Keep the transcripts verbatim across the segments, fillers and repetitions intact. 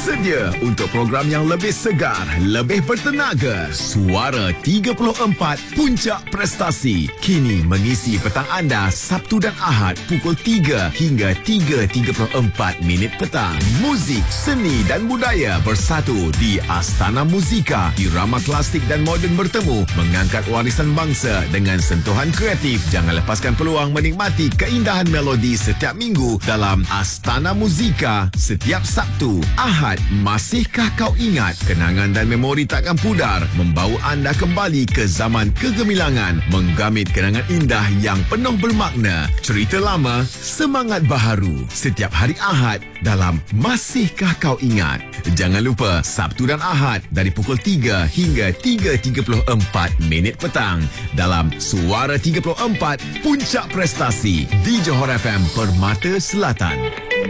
Sedia untuk program yang lebih segar, lebih bertenaga. Suara tiga puluh empat Puncak Prestasi. Kini mengisi petang anda Sabtu dan Ahad pukul tiga hingga tiga tiga puluh empat minit petang. Muzik, seni dan budaya bersatu di Astana Muzika. Irama klasik dan moden bertemu, mengangkat warisan bangsa dengan sentuhan kreatif. Jangan lepaskan peluang menikmati keindahan melodi setiap minggu dalam Astana Muzika setiap Sabtu. Ahad, masihkah kau ingat? Kenangan dan memori takkan pudar, membawa anda kembali ke zaman kegemilangan, menggamit kenangan indah yang penuh bermakna. Cerita lama, semangat baharu. Setiap hari Ahad dalam Masihkah Kau Ingat. Jangan lupa, Sabtu dan Ahad dari pukul tiga hingga tiga tiga puluh empat minit petang dalam Suara tiga puluh empat Puncak Prestasi di Johor F M Permata Selatan.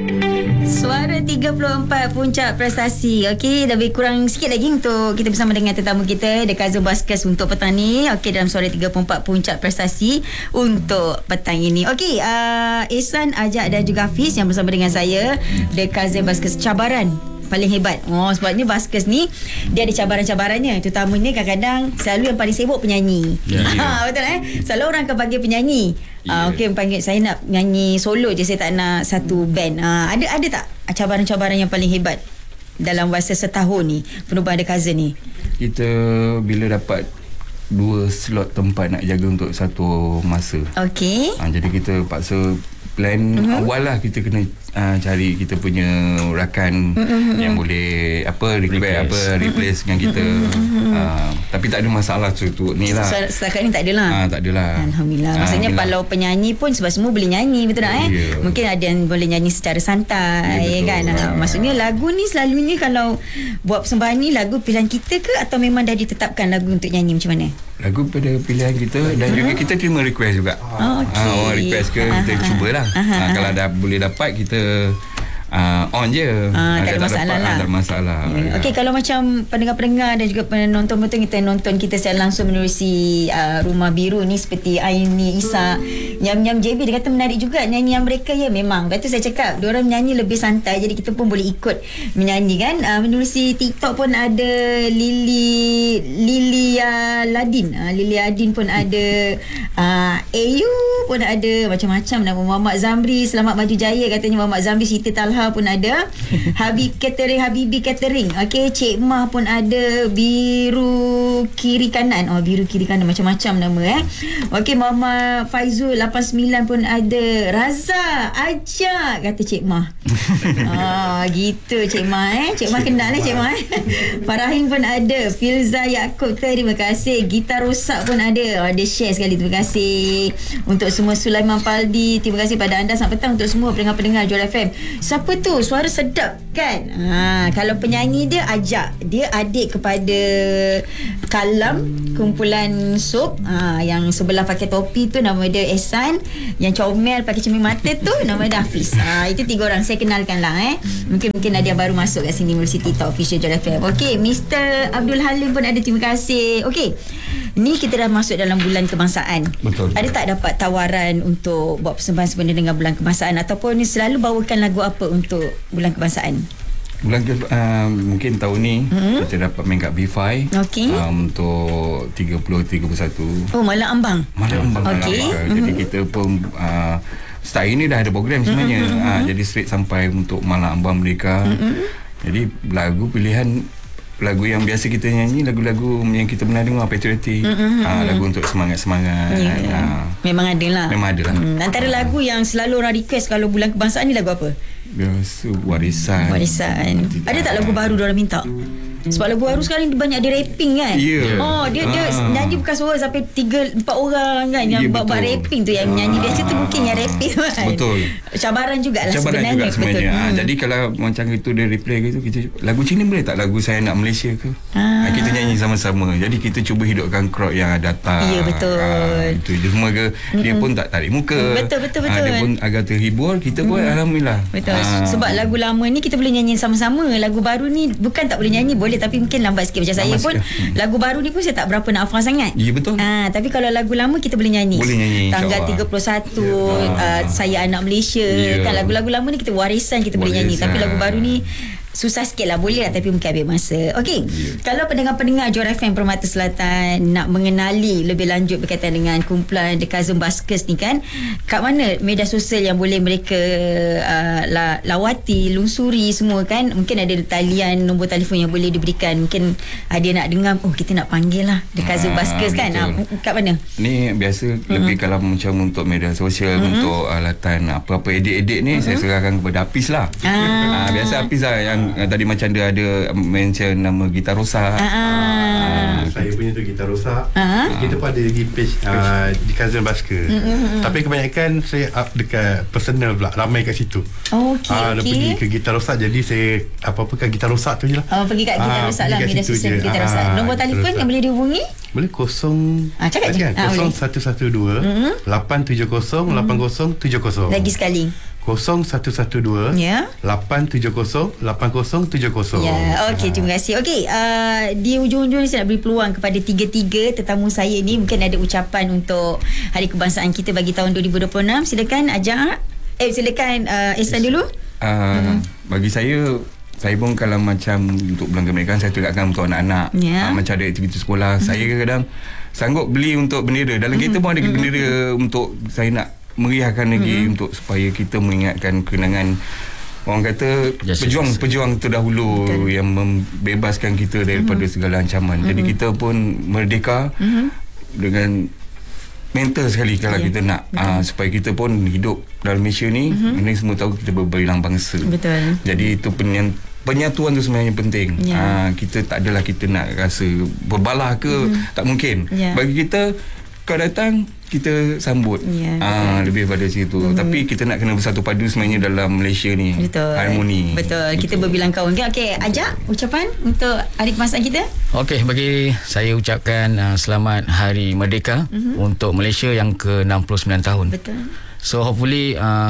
Suara tiga puluh empat Puncak Prestasi. Okey, lebih kurang sikit lagi untuk kita bersama dengan tetamu kita, The Cousin Baskers untuk petang ni. Okey, dalam Suara tiga puluh empat Puncak Prestasi untuk petang ini. Okey, uh, Ehsan, Ajak dan juga Hafiz yang bersama dengan saya, The Cousin Baskers. Cabaran paling hebat. Oh, sebabnya Baskers ni dia ada cabaran-cabarannya. Terutamanya kadang-kadang selalu yang paling sibuk penyanyi. Yeah, yeah. Betul eh? Selalu orang akan panggil penyanyi. Yeah. Uh, Okey, panggil saya nak nyanyi solo je, saya tak nak satu band. Uh, ada ada tak cabaran-cabaran yang paling hebat dalam masa setahun ni penubuhan The Cousin ni? Kita bila dapat dua slot tempat nak jaga untuk satu masa. Okey. Uh, jadi kita paksa plan uh-huh. awal lah, kita kena uh, cari kita punya rakan uh-huh. yang boleh apa repair, replace. apa replace dengan kita. Uh-huh. Uh, tapi tak ada masalah tu ni lah. Setakat ni tak ada lah. Uh, tak ada lah. Alhamdulillah. Maksudnya uh, kalau penyanyi pun sebab semua boleh nyanyi, betul tak eh? Yeah. Mungkin ada yang boleh nyanyi secara santai, yeah, kan. Uh, maksudnya lagu ni selalunya kalau buat persembahan ni lagu pilihan kita ke atau memang dah ditetapkan lagu untuk nyanyi macam mana? Lagu pada pilihan kita dan uh-huh. juga kita terima request juga. Oh, okay. uh, Orang request ke uh-huh. kita cubalah. Uh-huh. Uh, kalau dah boleh dapat kita uh, on je. Uh, tak ada masalah dapat, lah. Tak ada masalah. Yeah. Okey, kalau macam pendengar-pendengar dan juga penonton betul kita nonton kita secara langsung menerusi uh, Rumah Biru ni seperti Aini, Isa, Nyam-Nyam J B, dia kata menarik juga nyanyian mereka. Ya memang. Lepas tu saya cakap diorang menyanyi lebih santai, jadi kita pun boleh ikut menyanyi kan. Uh, menerusi TikTok pun ada Lili Lilia Ladin. Uh, Lilia Ladin pun ada. Uh, Ayu pun ada, macam-macam nama. Muhammad Zamri, Selamat Maju Jaya katanya Muhammad Zamri. Siti Talha pun ada. Habib Catering, Habibi Catering. Okey, Cik Mah pun ada. Biru Kiri Kanan. Oh, Biru Kiri Kanan, macam-macam nama eh. Okey, Muhammad Faizul lapan sembilan pun ada. Raza ajak kata Cik Mah. Ah, gitu Cik Mah eh. Cik Mah kenal eh Cik Mah eh. Farahin pun ada. Filza Yaakob, terima kasih. Gitar Rosak pun ada. Oh, dia share sekali. Terima kasih untuk semua. Sulaiman Paldi, terima kasih pada anda. Selamat petang untuk semua pendengar-pendengar Johor F M. Siapa tu? Suara sedap kan? Ha, kalau penyanyi dia Ajak. Dia adik kepada Kalam, kumpulan Soap. Ha, yang sebelah pakai topi tu nama dia Ehsan. Yang comel pakai cermin mata tu nama dia Hafiz. Ha, itu tiga orang saya kenalkan lah eh. Mungkin-mungkin ada yang baru masuk kat sini melalui TikTok Official Johor F M. Okey, Mister Abdul Halim pun ada, terima kasih. Okey, ni kita dah masuk dalam bulan kebangsaan. Betul. Ada tak dapat tawaran untuk buat persembahan sebenarnya dengan bulan kebangsaan, ataupun selalu bawakan lagu apa untuk bulan kebangsaan? Bulan ke, uh, mungkin tahun ni mm-hmm. kita dapat main kat B five. Okey. Um, untuk tiga puluh tiga puluh satu. Oh, Malam Ambang. Malam Ambang. Okey. Mm-hmm. Jadi kita pun uh, start ini dah ada program sebenarnya. Mm-hmm. Uh, jadi straight sampai untuk Malam Ambang Merdeka. Mm-hmm. Jadi lagu pilihan lagu yang biasa kita nyanyi, lagu-lagu yang kita pernah dengar, patriotik, mm-hmm. uh, lagu untuk semangat-semangat. Yeah. Uh, memang ada lah. Memang ada lah. Hmm. Antara uh. lagu yang selalu orang request kalau bulan kebangsaan ni lagu apa? Biasa warisan. Warisan. Ada tak lagu baru diorang minta? Sebab lagu baru sekarang banyak dia rapping kan. Yeah. Oh, dia dia ah. nyanyi bukan seorang sampai tiga empat orang kan yang yeah, buat-buat rapping tu, yang nyanyi biasa tu mungkin yang rapping tu kan. Betul. Cabaran jugalah Cabaran sebenarnya. juga sebenarnya. Betul. Ha, jadi kalau macam itu dia replay gitu, kita lagu Cina boleh tak, lagu Saya Nak Malaysia ke? Ah. Ha, kita nyanyi sama-sama. Jadi kita cuba hidupkan crowd yang datang. Ya, betul. Ha, itu je semua ke. Dia Mm-mm. pun tak tarik muka. Betul betul betul. Ha, dia pun agak terhibur, kita pun mm. alhamdulillah. Betul. Ha. Sebab lagu lama ni kita boleh nyanyi sama-sama. Lagu baru ni bukan tak boleh nyanyi, boleh, tapi mungkin lambat sikit. Macam saya pun hmm. lagu baru ni pun saya tak berapa nak hafal sangat. Ya, betul. Ah, tapi kalau lagu lama kita boleh nyanyi. Boleh nyanyi. Tanggal tiga puluh satu yeah. uh, Saya Anak Malaysia. Yeah. Kan lagu-lagu lama ni kita warisan kita warisan. boleh nyanyi. Tapi lagu baru ni susah sikit lah. Boleh lah, tapi mungkin ambil masa. Okey, yeah. Kalau pendengar-pendengar Johor F M Permata Selatan nak mengenali lebih lanjut berkaitan dengan kumpulan The Cousin Buskers ni kan, kat mana media sosial yang boleh mereka uh, la, lawati, lungsuri semua kan? Mungkin ada talian, nombor telefon yang boleh diberikan. Mungkin ada nak dengar, oh kita nak panggil lah The Cousin Buskers kan? Ah, kat mana? Ni biasa mm-hmm. lebih kalau macam untuk media sosial, mm-hmm. untuk alatan apa-apa edit-edit ni, mm-hmm. saya serahkan kepada Hafiz lah. Ah. Ah, biasa Hafiz lah yang ah, tadi macam dia ada mention nama gitar rosak. Ah. Ah. Saya punya tu gitar rosak. Ah. Kita pun ada di page uh, di Cousin Buskers. Mm-hmm. Tapi kebanyakan saya up dekat personal pula, ramai kat situ. Oh, okey. Ah, okay. Pergi ke gitar rosak, jadi saya apa-apa kan gitar rosak tu je lah. Oh, pergi kat gitar ah, rosak lah, media sosial gitar rosak. Ah, nombor telefon yang boleh dihubungi? Boleh kosong ah, cakap je. kan? Ah, kosong satu satu dua lapan tujuh kosong lapan kosong tujuh kosong. Lagi sekali. kosong satu satu dua ya. lapan tujuh kosong lapan kosong tujuh kosong. Ya, okey, terima kasih. Okey, uh, di ujung-ujung ni saya nak beri peluang kepada tiga-tiga tetamu saya ni, mungkin ada ucapan untuk Hari Kebangsaan kita bagi tahun dua ribu dua puluh enam. Silakan Ajak. Eh silakan uh, Ihsan dulu. Uh, hmm. Bagi saya, saya pun kalau macam untuk bulan kemerdekaan, saya tegakkan untuk anak-anak. Yeah. Uh, macam ada aktiviti sekolah. Mm-hmm. Saya kadang sanggup beli untuk bendera. Dalam mm-hmm. kereta pun ada mm-hmm. bendera untuk saya nak meriahkan lagi, mm-hmm. untuk supaya kita mengingatkan kenangan orang kata yes, pejuang-pejuang terdahulu. Betul. Yang membebaskan kita daripada mm-hmm. segala ancaman. Mm-hmm. Jadi kita pun merdeka mm-hmm. dengan mental sekali kalau yeah. kita nak uh, supaya kita pun hidup dalam Malaysia ni. Mm-hmm. Ini semua tahu kita berbilang bangsa. Betul. Jadi itu penyant, penyatuan tu sebenarnya penting. Yeah. Uh, kita tak adalah kita nak rasa berbalah ke, mm-hmm. tak mungkin. Yeah. Bagi kita, kau datang, kita sambut. Yeah, uh, lebih pada situ. Mm-hmm. Tapi kita nak kena bersatu padu sebenarnya dalam Malaysia ni. Betul. Harmoni. Betul. Kita betul. berbilang kawan. Okey, Ajak ucapan untuk Hari Kebangsaan kita. Okey, bagi saya ucapkan uh, selamat Hari Merdeka mm-hmm. untuk Malaysia yang ke enam puluh sembilan tahun. Betul. So hopefully uh,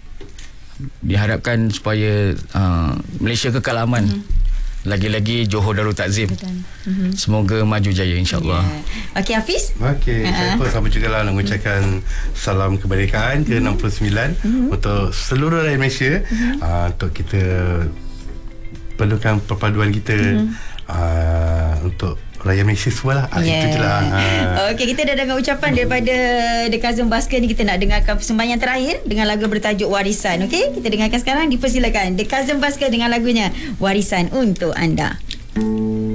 diharapkan supaya uh, Malaysia kekal aman. Mm-hmm. Lagi-lagi Johor Darul Takzim. Mm-hmm. Semoga maju jaya, insyaAllah. Yeah. Okey, Hafiz. Okey, uh-huh. saya pun sama juga lah nak mengucapkan salam kemerdekaan ke enam puluh sembilan mm-hmm. untuk seluruh rakyat Malaysia. Mm-hmm. Uh, untuk kita perlukan perpaduan kita mm-hmm. uh, untuk rakyat Malaysia semua lah. Yeah. Itu je lah. Uh. Okey, kita dah dengar ucapan daripada The Cousin Buskers ni. Kita nak dengarkan persembahan yang terakhir dengan lagu bertajuk Warisan. Okey, kita dengarkan sekarang. Dipersilakan The Cousin Buskers dengan lagunya Warisan untuk anda.